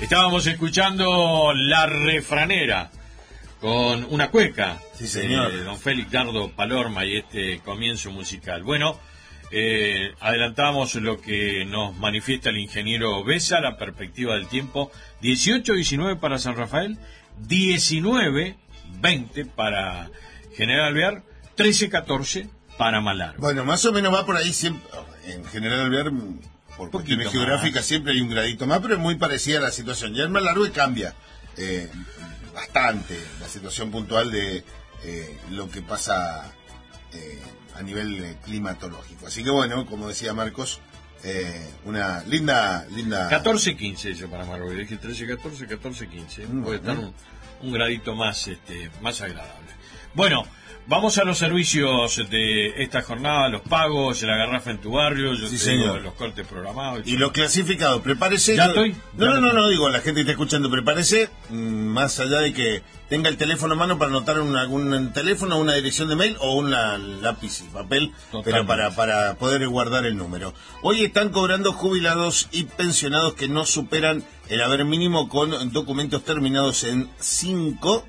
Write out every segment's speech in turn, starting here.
Estábamos escuchando La Refranera con una cueca, sí, señor, de don Félix Dardo Palorma y este comienzo musical. Bueno, adelantamos lo que nos manifiesta el ingeniero Besa, la perspectiva del tiempo: 18-19 para San Rafael, 19-20 para General Alvear, 13-14 para Malargüe. Bueno, más o menos va por ahí siempre. En General Alvear, por cuestiones geográficas, siempre hay un gradito más, pero es muy parecida a la situación. Ya en Malargüe cambia bastante la situación puntual de lo que pasa a nivel climatológico. Así que bueno, como decía Marcos, una linda 14-15 eso para Malargüe. Dije 13-14, 14-15. Puede estar un gradito más agradable. Bueno, vamos a los servicios de esta jornada: los pagos, la garrafa en tu barrio, sí, señor, los cortes programados. Y los clasificados, prepárese. ¿Ya estoy? No, digo, la gente que está escuchando, prepárese, más allá de que tenga el teléfono a mano para anotar algún teléfono, una dirección de mail o un lápiz y papel, pero para poder guardar el número. Hoy están cobrando jubilados y pensionados que no superan el haber mínimo con documentos terminados en 5.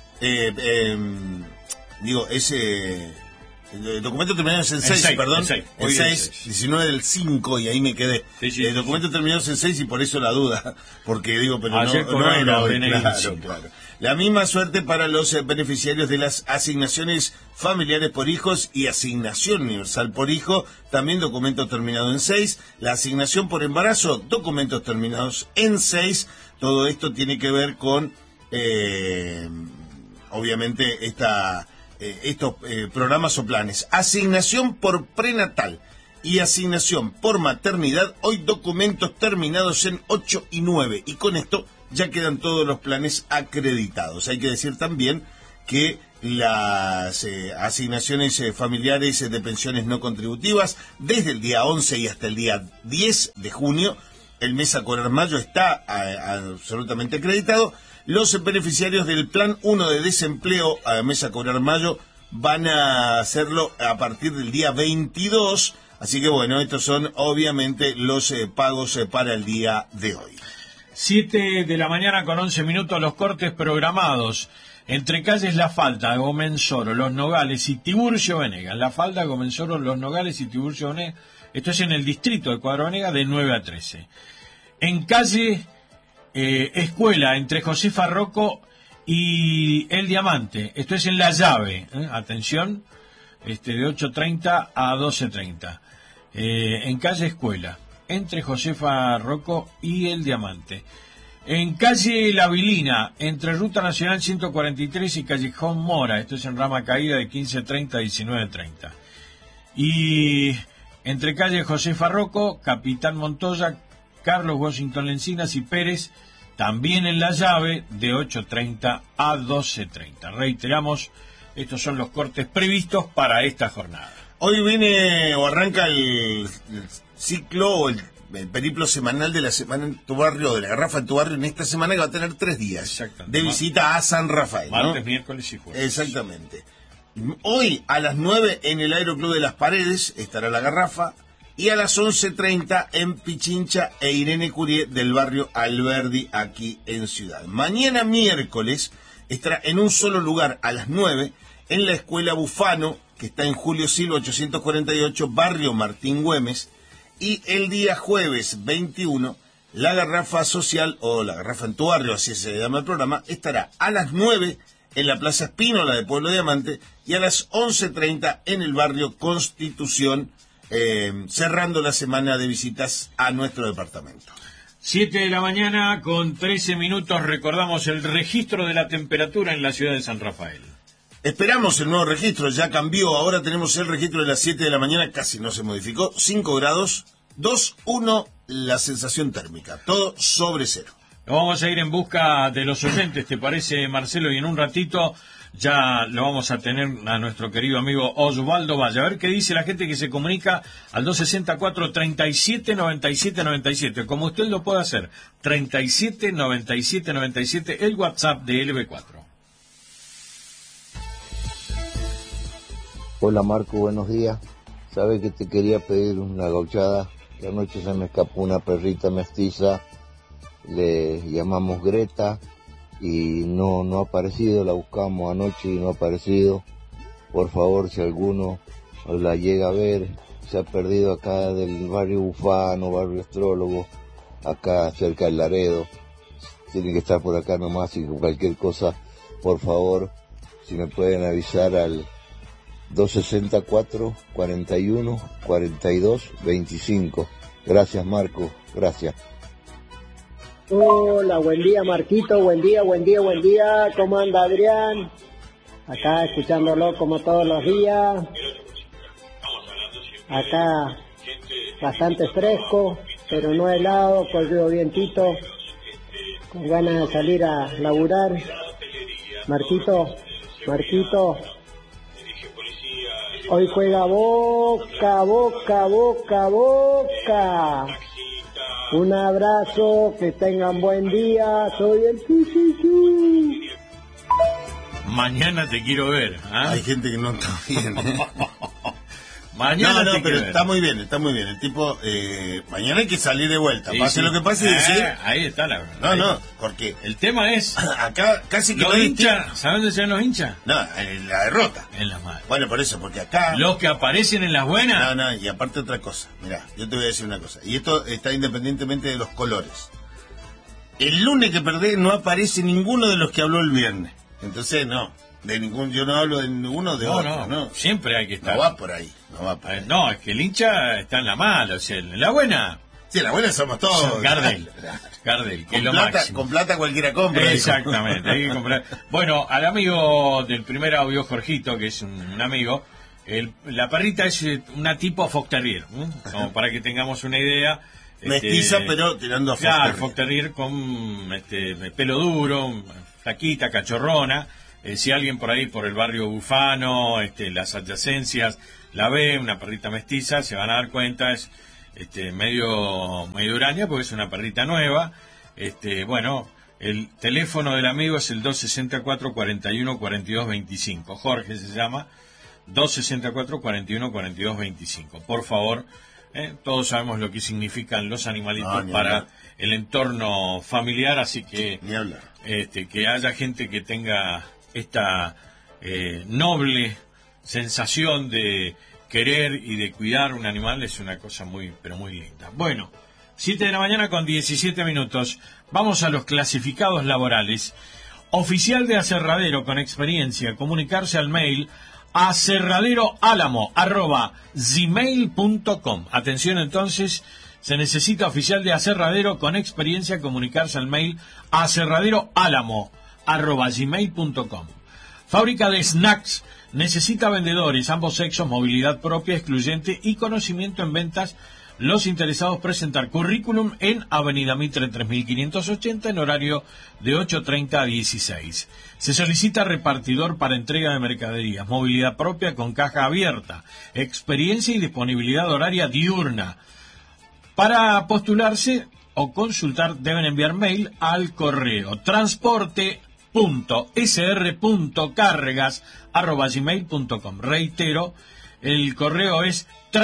El documento terminado en 6, perdón. El 6, 19 del 5, y ahí me quedé. Sí, el documento terminado en 6, y por eso la duda. Porque digo, pero no era hoy. Claro. La misma suerte para los beneficiarios de las asignaciones familiares por hijos y asignación universal por hijo, también documento terminado en 6. La asignación por embarazo, documentos terminados en 6. Todo esto tiene que ver con, obviamente, estos programas o planes. Asignación por prenatal y asignación por maternidad, hoy documentos terminados en 8 y 9, y con esto ya quedan todos los planes acreditados. Hay que decir también que las asignaciones familiares de pensiones no contributivas, desde el día 11 y hasta el día 10 de junio, el mes a cobrar mayo está absolutamente acreditado. Los beneficiarios del Plan 1 de desempleo a mes a cobrar mayo van a hacerlo a partir del día 22. Así que bueno, estos son obviamente los pagos para el día de hoy. 7 de la mañana con 11 minutos, los cortes programados. Entre calles La Falda, Gomensoro, Los Nogales y Tiburcio Venegas. La Falda, Gomensoro, Los Nogales y Tiburcio Venegas. Esto es en el distrito de Cuadro Venegas, de 9 a 13. En calle Escuela, entre Josefa Rocco y El Diamante. Esto es en La Llave. Atención, de 8:30 a 12:30. En calle Escuela, entre Josefa Rocco y El Diamante. En calle La Vilina, entre Ruta Nacional 143 y Callejón Mora. Esto es en Rama Caída, de 15:30 a 19:30. Y entre calle Josefa Rocco, Capitán Montoya, Carlos Washington Lencinas y Pérez, también en La Llave, de 8:30 a 12:30. Reiteramos, estos son los cortes previstos para esta jornada. Hoy viene o arranca el ciclo o el periplo semanal de la semana en tu barrio, de la garrafa en tu barrio, en esta semana, que va a tener 3 días de visita a San Rafael, ¿no? Martes, miércoles y jueves. Exactamente. Hoy a las 9 en el Aeroclub de Las Paredes estará la garrafa, y a las 11:30 en Pichincha e Irene Curie del barrio Alberdi, aquí en Ciudad. Mañana miércoles estará en un solo lugar a las 9 en la Escuela Bufano, que está en Julio Silva 848, barrio Martín Güemes. Y el día jueves 21, la garrafa social, o la garrafa en tu barrio, así se llama el programa, estará a las 9 en la Plaza Espínola de Pueblo Diamante y a las 11:30 en el barrio Constitución, cerrando la semana de visitas a nuestro departamento. 7 de la mañana con 13 minutos, recordamos el registro de la temperatura en la ciudad de San Rafael. Esperamos el nuevo registro, ya cambió, ahora tenemos el registro de las 7 de la mañana, casi no se modificó, 5 grados, 2,1 la sensación térmica, todo sobre cero. Vamos a ir en busca de los oyentes, ¿te parece, Marcelo? Y en un ratito ya lo vamos a tener a nuestro querido amigo Osvaldo Valle. A ver qué dice la gente que se comunica al 264-37-97-97. Como usted lo puede hacer, 37-97-97, el WhatsApp de LB4. Hola Marco, buenos días. Sabe que te quería pedir una gauchada, que anoche se me escapó una perrita mestiza le llamamos Greta y no ha aparecido, la buscamos anoche y no ha aparecido. Por favor, si alguno la llega a ver, se ha perdido acá del barrio Bufano, barrio Astrólogo, acá cerca del Laredo, tiene que estar por acá nomás y cualquier cosa, por favor, si me pueden avisar al 264 41 42 25. Gracias, Marco, gracias. Hola, buen día Marquito, buen día, ¿cómo anda Adrián? Acá escuchándolo como todos los días, acá bastante fresco, pero no helado, corrido vientito, con ganas de salir a laburar. Marquito, hoy juega Boca. Un abrazo, que tengan buen día, soy el Pichichu. Mañana te quiero ver. Hay gente que no está bien. Mañana pero está muy bien. El tipo, mañana hay que salir de vuelta. Pase lo que pase y decir. Ahí está la verdad. Porque el tema es. Acá casi que los hinchas. ¿Saben dónde se ven los hinchas? No, en la derrota. En las malas. Bueno, por eso, porque acá. Los que aparecen en las buenas. No, y aparte otra cosa. Mirá, yo te voy a decir una cosa. Y esto está independientemente de los colores. El lunes que perdés no aparece ninguno de los que habló el viernes. Entonces, yo no hablo de ninguno de otros, ¿no? Siempre hay que estar. No va por ahí. No, es que el hincha está en la mala, o sea, en la buena. Sí, la buena somos todos. Gardel, que es lo máximo. Con plata cualquiera compra. Exactamente, hay que comprar. Bueno, al amigo del primer audio, Jorgito, que es un amigo, la perrita es una tipo Fox Terrier, como para que tengamos una idea. Mestiza, pero tirando a Fox Terrier. Terrier. Fox Terrier con pelo duro, flaquita, cachorrona. Si alguien por ahí, por el barrio Bufano, las adyacencias, la ve, una perrita mestiza, se van a dar cuenta, es medio huraña porque es una perrita nueva. Bueno, el teléfono del amigo es el 264 41 42 25. Jorge se llama, 264 41 42 25. Por favor, todos sabemos lo que significan los animalitos para el entorno familiar, así que ni hablar. Que haya gente que tenga esta noble sensación de querer y de cuidar un animal es una cosa muy, pero muy linda. Bueno, 7 de la mañana con 17 minutos. Vamos a los clasificados laborales. Oficial de aserradero con experiencia, comunicarse al mail aserraderoalamo@gmail.com. Atención entonces, se necesita oficial de aserradero con experiencia, comunicarse al mail aserraderoalamo@gmail.com. Fábrica de snacks necesita vendedores, ambos sexos, movilidad propia, excluyente y conocimiento en ventas. Los interesados presentar currículum en Avenida Mitre 3580 en horario de 8:30 a 16. Se solicita repartidor para entrega de mercaderías, movilidad propia con caja abierta, experiencia y disponibilidad horaria diurna. Para postularse o consultar deben enviar mail al correo transporte.sr.cargas@gmail.com. Reitero, el correo es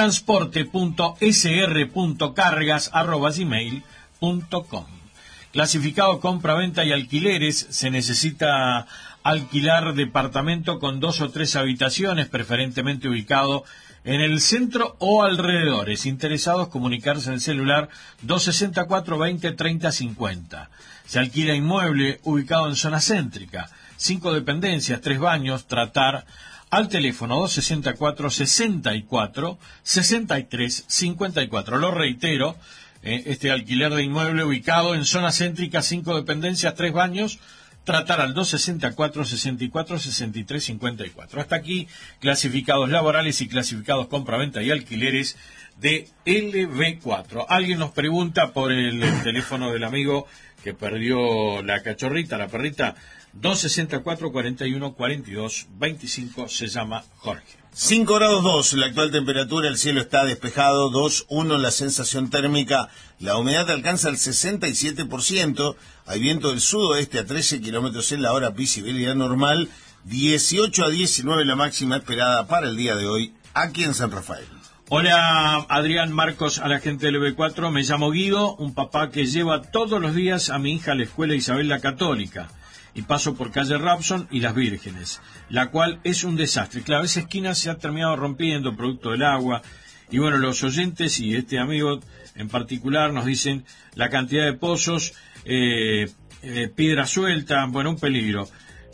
transporte.sr.cargas@gmail.com. Clasificado compra-venta y alquileres, se necesita alquilar departamento con 2 o 3 habitaciones, preferentemente ubicado en el centro o alrededores. Interesados, comunicarse en celular 264 20 30 50. Se alquila inmueble ubicado en zona céntrica, 5 dependencias, 3 baños, tratar al teléfono 264 64 63 54. Lo reitero, este alquiler de inmueble ubicado en zona céntrica, 5 dependencias, 3 baños, tratar al 264 64 63 54. Hasta aquí, clasificados laborales y clasificados compra-venta y alquileres de LB4. Alguien nos pregunta por el teléfono del amigo que perdió la cachorrita, la perrita, 264 41 42 25, se llama Jorge. 5 grados 2, la actual temperatura, el cielo está despejado, 2,1 la sensación térmica, la humedad alcanza el 67%, hay viento del sudoeste a 13 kilómetros en la hora, visibilidad normal, 18 a 19 la máxima esperada para el día de hoy, aquí en San Rafael. Hola Adrián, Marcos, a la gente del B4, me llamo Guido, un papá que lleva todos los días a mi hija a la escuela Isabel la Católica y paso por calle Rapson y Las Vírgenes, la cual es un desastre. Claro, esa esquina se ha terminado rompiendo producto del agua y bueno, los oyentes y este amigo en particular nos dicen la cantidad de pozos, piedra suelta, bueno, un peligro.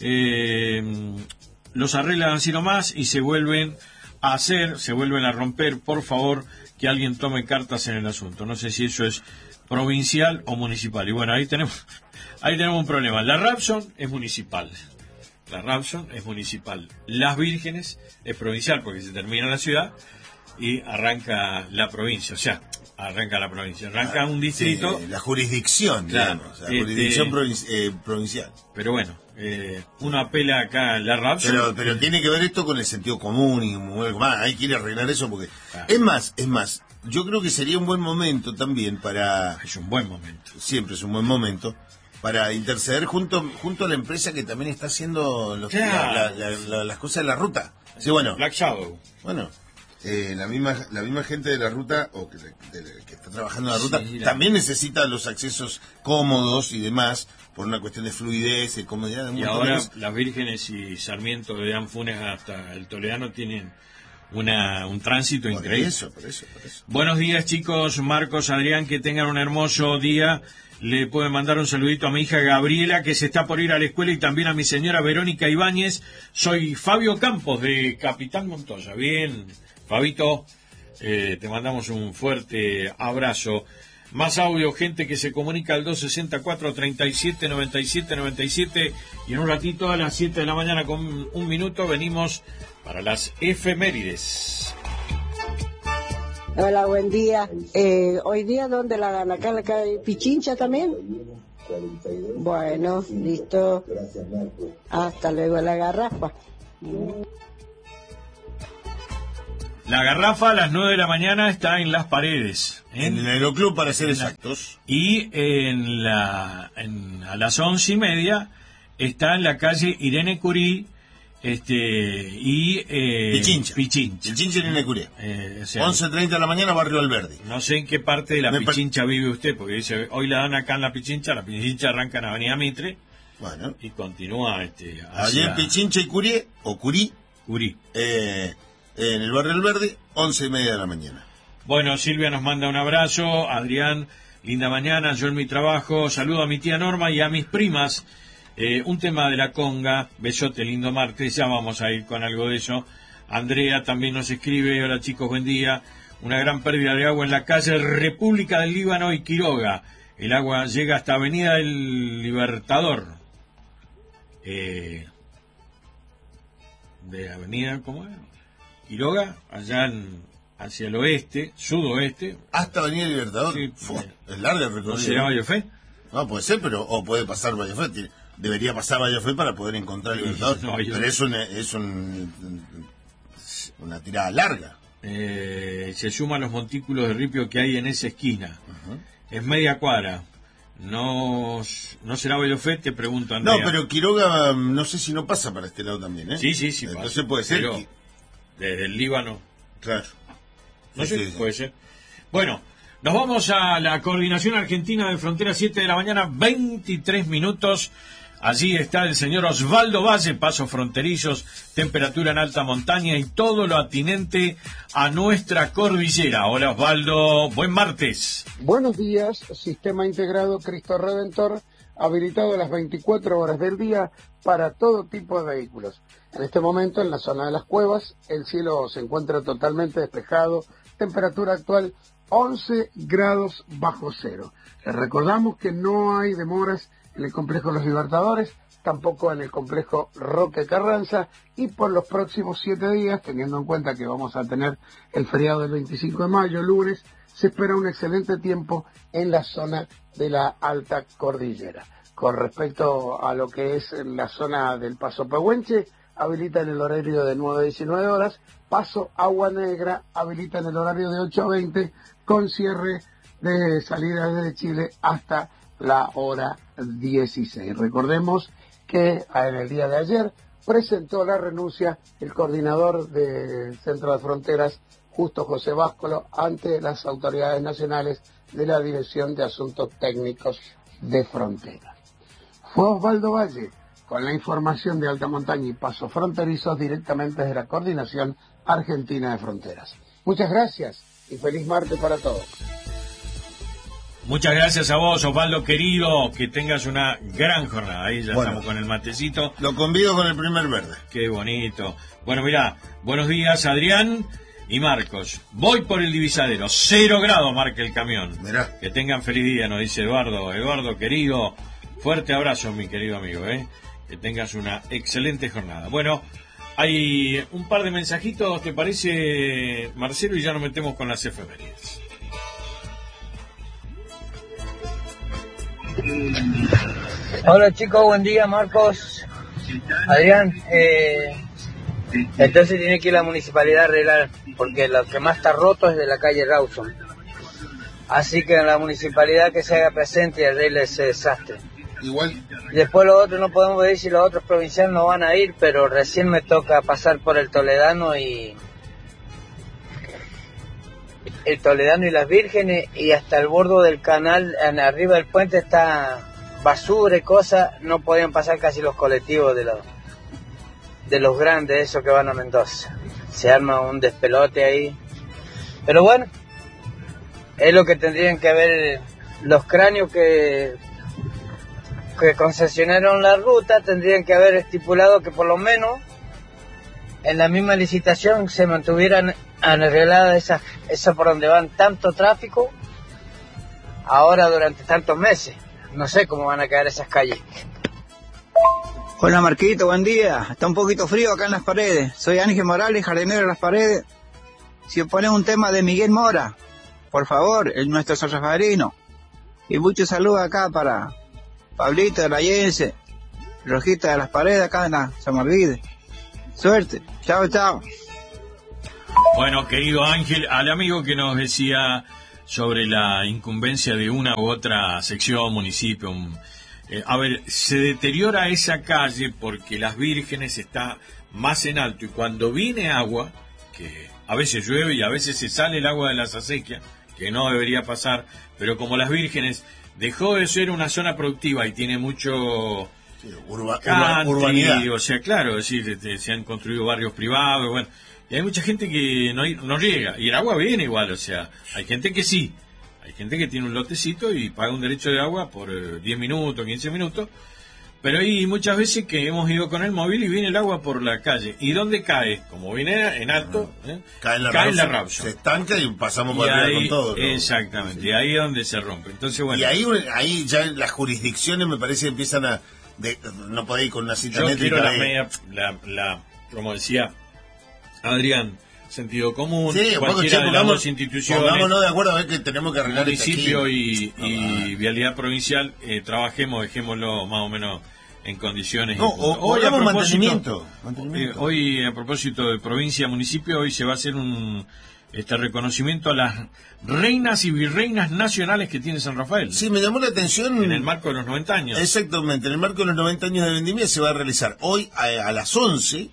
Los arreglan así nomás y se vuelven a romper. Por favor, que alguien tome cartas en el asunto. No sé si eso es provincial o municipal. Y bueno, ahí tenemos un problema. La Rapson es municipal. Las Vírgenes es provincial porque se termina la ciudad y arranca la provincia. O sea, arranca un distrito. Sí, la jurisdicción, claro, digamos. La jurisdicción provincial. Pero bueno, uno apela acá a la Rapson. Pero tiene que ver esto con el sentido común y hay que ir a arreglar eso porque... Claro. Es más, yo creo que sería un buen momento también para... Es un buen momento. Siempre es un buen momento para interceder junto a la empresa que también está haciendo las cosas de la ruta. Sí, bueno. Black Shadow. Bueno, la misma gente de la ruta, o que está trabajando en la ruta, sí, también necesita los accesos cómodos y demás, por una cuestión de fluidez y comodidad. Y ahora Las Vírgenes y Sarmiento de Anfunes hasta el Toledano tienen un tránsito increíble. Por eso. Buenos días, chicos. Marcos, Adrián, que tengan un hermoso día. Le pueden mandar un saludito a mi hija Gabriela, que se está por ir a la escuela, y también a mi señora Verónica Ibáñez. Soy Fabio Campos, de Capitán Montoya. Bien, Fabito, te mandamos un fuerte abrazo. Más audio, gente que se comunica al 264-37-97-97, y en un ratito a las 7 de la mañana con un minuto venimos para las efemérides. Hola, buen día. Hoy día, ¿dónde la dan? ¿Acá en la calle Pichincha también? Bueno, listo. Hasta luego, la garrafa. La garrafa a las 9 de la mañana está en Las Paredes. En el Aeroclub, para ser exactos. Y a las 11:30 está en la calle Irene Curí Pichincha Irene Curí. 11:30 de la mañana, Barrio Alberdi. No sé en qué parte de la Pichincha vive usted, porque dice, hoy la dan acá en la Pichincha arranca en Avenida Mitre. Bueno. Y continúa allí en Pichincha y Curí, o Curí. En el Barrio Alberdi, 11:30 de la mañana. Bueno, Silvia nos manda un abrazo. Adrián, linda mañana, yo en mi trabajo. Saludo a mi tía Norma y a mis primas. Un tema de la conga. Besote, lindo martes. Ya vamos a ir con algo de eso. Andrea también nos escribe. Hola chicos, buen día. Una gran pérdida de agua en la calle República del Líbano y Quiroga. El agua llega hasta Avenida del Libertador. De Avenida, ¿cómo es? Quiroga, allá hacia el oeste, sudoeste. ¿Hasta Avenida Libertador? Sí, es larga el recorrido. ¿No será Vallofé? No, puede ser, o puede pasar Vallofé. Debería pasar Vallofé para poder encontrar Libertador. No, pero es una tirada larga. Se suman los montículos de ripio que hay en esa esquina. Es media cuadra. ¿No será Vallofé? Te pregunto, Andrea. No, pero Quiroga, no sé si no pasa para este lado también, ¿eh? Sí. Entonces pasa, puede ser. Desde el Líbano. Claro. No sé, puede ser. Bueno, nos vamos a la Coordinación Argentina de Frontera, 7 de la mañana, 23 minutos. Allí está el señor Osvaldo Valle, pasos fronterizos, temperatura en alta montaña y todo lo atinente a nuestra cordillera. Hola Osvaldo, buen martes. Buenos días, Sistema Integrado Cristo Redentor, habilitado las 24 horas del día para todo tipo de vehículos. En este momento, en la zona de las Cuevas, el cielo se encuentra totalmente despejado, temperatura actual 11 grados bajo cero. Les recordamos que no hay demoras en el complejo Los Libertadores, tampoco en el complejo Roque Carranza, y por los próximos 7 días, teniendo en cuenta que vamos a tener el feriado del 25 de mayo, lunes, se espera un excelente tiempo en la zona de la alta cordillera. Con respecto a lo que es la zona del Paso Pehuenche, habilita en el horario de 9 a 19 horas, Paso Agua Negra habilita en el horario de 8 a 20, con cierre de salida desde Chile hasta la hora 16. Recordemos que en el día de ayer presentó la renuncia el coordinador del Centro de Fronteras Justo José Báscolo ante las autoridades nacionales de la Dirección de Asuntos Técnicos de Frontera. Fue Osvaldo Valle con la información de alta montaña y pasos fronterizos directamente de la Coordinación Argentina de Fronteras. Muchas gracias y feliz martes para todos. Muchas gracias a vos, Osvaldo querido, que tengas una gran jornada. Ahí ya estamos con el matecito. Lo convido con el primer verde. Qué bonito. Bueno, mirá, buenos días, Adrián y Marcos. Voy por el divisadero, 0 grados marca el camión. Mirá. Que tengan feliz día, nos dice Eduardo. Eduardo querido, fuerte abrazo, mi querido amigo, que tengas una excelente jornada. Bueno, hay un par de mensajitos, ¿te parece, Marcelo? Y ya nos metemos con las efemérides. Hola chicos, buen día, Marcos, Adrián. Entonces tiene que ir la municipalidad a arreglar, porque lo que más está roto es de la calle Rawson. Así que en la municipalidad que se haga presente y arregle ese desastre. Igual. Después los otros no podemos ver si los otros provinciales no van a ir, pero recién me toca pasar por el Toledano y las Vírgenes, y hasta el borde del canal, arriba del puente está basura y cosas, no podían pasar casi los colectivos de los grandes, esos que van a Mendoza. Se arma un despelote ahí. Pero bueno, es lo que tendrían que ver los cráneos que concesionaron la ruta, tendrían que haber estipulado que por lo menos en la misma licitación se mantuvieran arregladas esa por donde van tanto tráfico ahora durante tantos meses. No sé cómo van a quedar esas calles. Hola Marquito, buen día. Está un poquito frío acá en Las Paredes. Soy Ángel Morales, jardinero de Las Paredes. Si pones un tema de Miguel Mora, por favor, nuestro sanrafaelino. Y muchos saludos acá para Pablito de la Yense, Rojita de Las Paredes, acá en la San Marvide. Suerte, chao, chao. Bueno, querido Ángel, al amigo que nos decía sobre la incumbencia de una u otra sección, municipio, a ver, se deteriora esa calle porque Las Vírgenes está más en alto, y cuando viene agua, que a veces llueve y a veces se sale el agua de las acequias, que no debería pasar, pero como Las Vírgenes dejó de ser una zona productiva y tiene mucho urbanidad, o sea, claro, es decir, se han construido barrios privados, bueno, y hay mucha gente que no llega, y el agua viene igual, o sea, hay gente que sí, hay gente que tiene un lotecito y paga un derecho de agua por 10 minutos, 15 minutos, pero hay muchas veces que hemos ido con el móvil y viene el agua por la calle. ¿Y dónde cae? Como viene en alto, cae en la Rawson. Se estanca y pasamos por arriba con todo, ¿no? Exactamente, y ahí es donde se rompe. Entonces, bueno. Y ahí ya las jurisdicciones me parece que empiezan no podéis ir con una cita métrica. Yo quiero como decía Adrián, sentido común, sí, cualquiera de las dos instituciones. Pongámonos de acuerdo a ver que tenemos que arreglar municipio y vialidad provincial, trabajemos, dejémoslo más o menos en condiciones. Hoy hagamos mantenimiento. Hoy, a propósito de provincia, municipio, hoy se va a hacer un reconocimiento a las reinas y virreinas nacionales que tiene San Rafael. Sí, me llamó la atención. En el marco de los 90 años. Exactamente, en el marco de los 90 años de Vendimia se va a realizar hoy a las 11,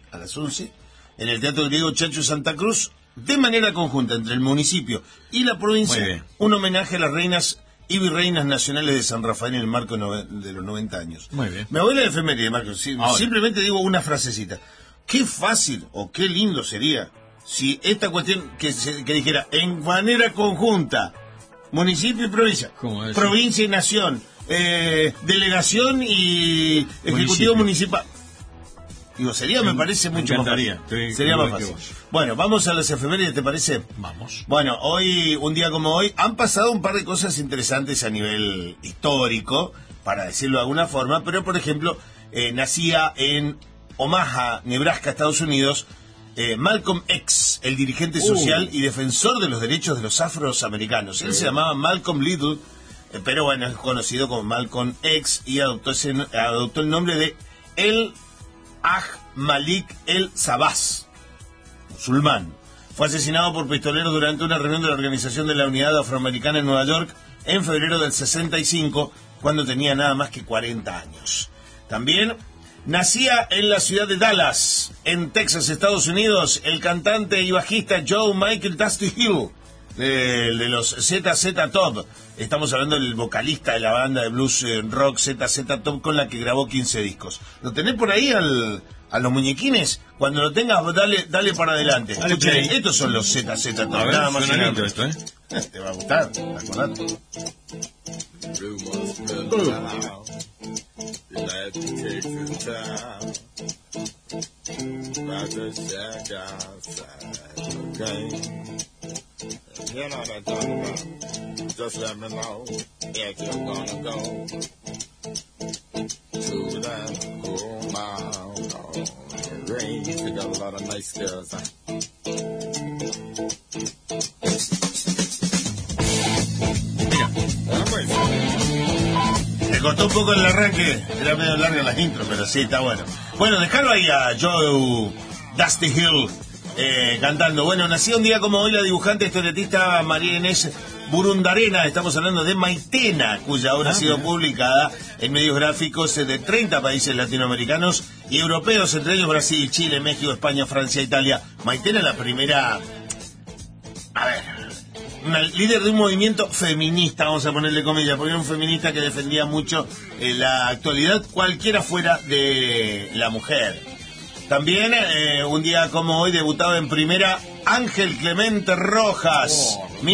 en el Teatro Griego Chacho Santa Cruz, de manera conjunta entre el municipio y la provincia, un homenaje a las reinas y virreinas nacionales de San Rafael en el marco de los 90 años. Muy bien. Me voy a la efeméride, Marcos. Simplemente digo una frasecita. Qué fácil o qué lindo sería si esta cuestión que dijera en manera conjunta, municipio y provincia, provincia y nación, delegación y ejecutivo municipal. Digo, me parece mucho más fácil. Sería más fácil. Bueno, vamos a las efemérides, ¿te parece? Vamos. Bueno, hoy, un día como hoy, han pasado un par de cosas interesantes a nivel histórico, para decirlo de alguna forma, pero por ejemplo, nacía en Omaha, Nebraska, Estados Unidos, Malcolm X, el dirigente social y defensor de los derechos de los afroamericanos. Él se llamaba Malcolm Little, pero bueno, es conocido como Malcolm X, y adoptó el nombre de El Malik El Sabaz, musulmán. Fue asesinado por pistoleros durante una reunión de la Organización de la Unidad Afroamericana en Nueva York en febrero del 65, cuando tenía nada más que 40 años. También Nacía en la ciudad de Dallas, en Texas, Estados Unidos, el cantante y bajista Joe Michael Dusty Hill, de los ZZ Top. Estamos hablando del vocalista de la banda de blues rock ZZ Top, con la que grabó 15 discos. ¿Lo tenés por ahí a los muñequines? Cuando lo tengas, dale para adelante. Escuchen, estos son los ZZ Top. A ver, nada más y nada menos. esto, Te va a gustar, acordate. You know what I'm talking about. Just let me know if you're gonna go to that cool mountain range. You got a lot of nice girls, Me costó un poco el arranque, era medio larga las intros, pero sí, está bueno. Bueno, dejalo ahí a Joe Dusty Hill cantando. Bueno, nació un día como hoy la dibujante historietista María Inés Burundarena. Estamos hablando de Maitena, cuya obra ha sido publicada en medios gráficos de 30 países latinoamericanos y europeos, entre ellos Brasil, Chile, México, España, Francia, Italia. Maitena, la primera, una líder de un movimiento feminista, vamos a ponerle comillas, porque era un feminista que defendía mucho la actualidad, cualquiera fuera de la mujer. También, un día como hoy, debutaba en primera Ángel Clemente Rojas,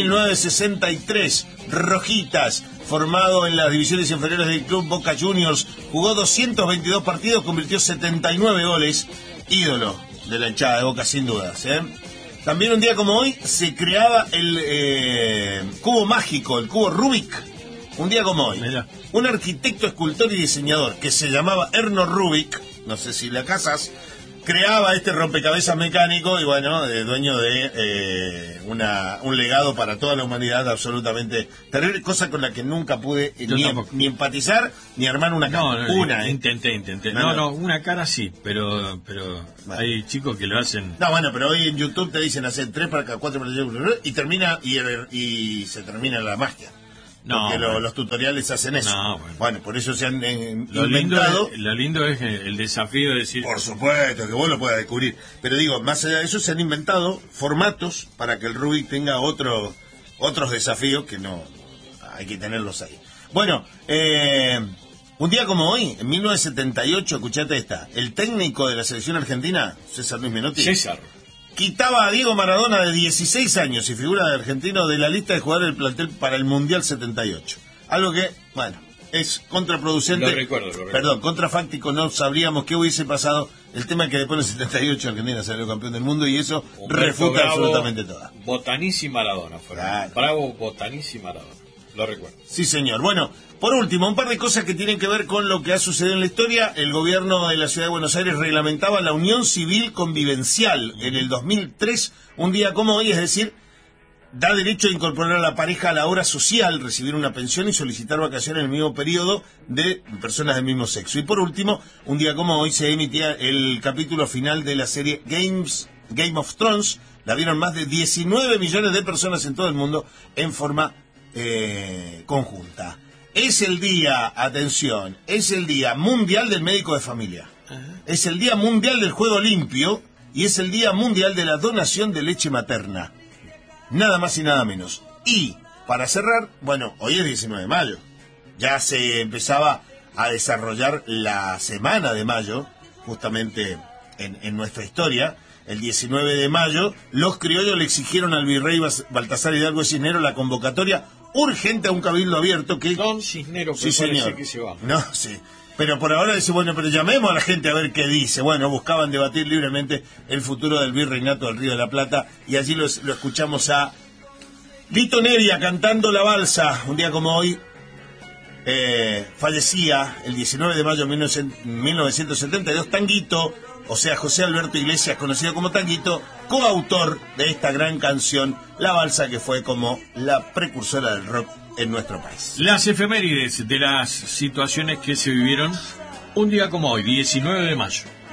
1963, Rojitas, formado en las divisiones inferiores del club Boca Juniors, jugó 222 partidos, convirtió 79 goles, ídolo de la hinchada de Boca sin dudas. También un día como hoy se creaba el cubo mágico, el cubo Rubik. Un día como hoy, un arquitecto, escultor y diseñador que se llamaba Erno Rubik, no sé si la casas, creaba este rompecabezas mecánico y bueno, dueño de un legado para toda la humanidad absolutamente terrible, cosa con la que nunca pude ni empatizar ni armar una cara. Intenté. No, una cara sí, pero bueno. Hay chicos que lo hacen. No, bueno, pero hoy en YouTube te dicen hacer 3 para acá, 4 para allá, y termina y se termina la magia. No, porque los tutoriales hacen eso. No, bueno, por eso se han inventado. Lo lindo es el desafío de decir. Por supuesto, que vos lo puedas descubrir. Pero digo, más allá de eso, se han inventado formatos para que el Rubik tenga otros desafíos que no hay que tenerlos ahí. Bueno, un día como hoy, en 1978, escuchate esta, el técnico de la selección argentina, César Luis Menotti. Quitaba a Diego Maradona, de 16 años y figura de argentino, de la lista de jugadores del plantel para el Mundial 78. Algo que, bueno, es contraproducente. Lo recuerdo. Perdón, contrafáctico, no sabríamos qué hubiese pasado. El tema es que después del 78 Argentina salió campeón del mundo y eso refuta absolutamente todo. Botanís y Maradona fueron. Claro. Bravo, Botanís y Maradona. Lo recuerdo. Sí, señor. Bueno, por último, un par de cosas que tienen que ver con lo que ha sucedido en la historia. El gobierno de la Ciudad de Buenos Aires reglamentaba la unión civil convivencial en el 2003, un día como hoy, es decir, da derecho a incorporar a la pareja a la obra social, recibir una pensión y solicitar vacaciones en el mismo periodo de personas del mismo sexo. Y por último, un día como hoy se emitía el capítulo final de la serie Game of Thrones. La vieron más de 19 millones de personas en todo el mundo en forma conjunta. Es el día, atención, es el día mundial del médico de familia. Es el día mundial del juego limpio y es el día mundial de la donación de leche materna. Nada más y nada menos. Y, para cerrar, bueno, hoy es 19 de mayo. Ya se empezaba a desarrollar la semana de mayo, justamente en nuestra historia. El 19 de mayo, los criollos le exigieron al virrey Baltasar Hidalgo de Cisneros la convocatoria urgente a un cabildo abierto que... Don Cisneros, sí, señor. Que se va. No, sí. Pero por ahora dice, bueno, pero llamemos a la gente a ver qué dice. Bueno, buscaban debatir libremente el futuro del virreinato del Río de la Plata y allí lo escuchamos a Lito Nevia cantando la balsa. Un día como hoy fallecía el 19 de mayo de 1972 Tanguito, o sea, José Alberto Iglesias, conocido como Tanguito, coautor de esta gran canción, La Balsa, que fue como la precursora del rock en nuestro país. Las efemérides de las situaciones que se vivieron un día como hoy, 19 de mayo.